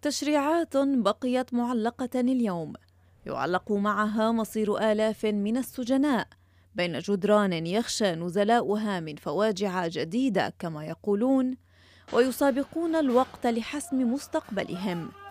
تشريعات بقيت معلقة اليوم، يعلق معها مصير آلاف من السجناء بين جدران يخشى نزلاؤها من فواجع جديدة كما يقولون، ويسابقون الوقت لحسم مستقبلهم.